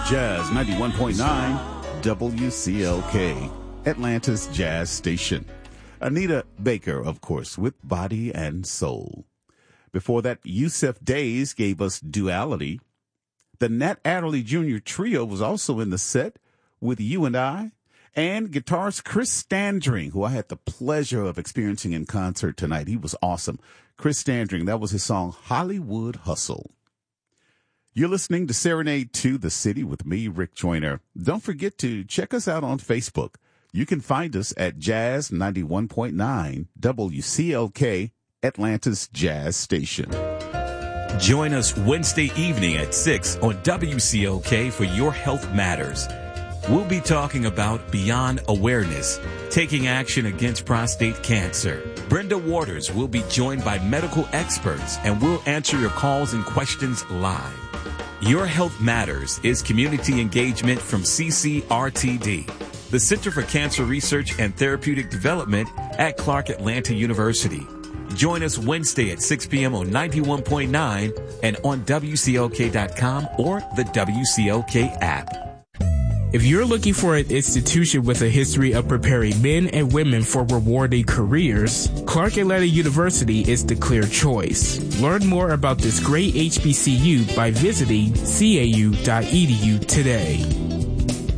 Jazz 91.9 WCLK, Atlanta's jazz station. Anita Baker, of course, with Body and Soul. Before that, Yusef Days gave us Duality. The Nat Adderley Jr. Trio was also in the set with You and I. And guitarist Chris Standring, who I had the pleasure of experiencing in concert tonight. He was awesome. Chris Standring, that was his song Hollywood Hustle. You're listening to Serenade to the City with me, Rick Joyner. Don't forget to check us out on Facebook. You can find us at Jazz 91.9 WCLK, Atlanta's jazz station. Join us Wednesday evening at 6 on WCLK for Your Health Matters. We'll be talking about Beyond Awareness, taking action against prostate cancer. Brenda Waters will be joined by medical experts and we'll answer your calls and questions live. Your Health Matters is community engagement from CCRTD, the Center for Cancer Research and Therapeutic Development at Clark Atlanta University. Join us Wednesday at 6 p.m. on 91.9 and on WCLK.com or the WCLK app. If you're looking for an institution with a history of preparing men and women for rewarding careers, Clark Atlanta University is the clear choice. Learn more about this great HBCU by visiting cau.edu today.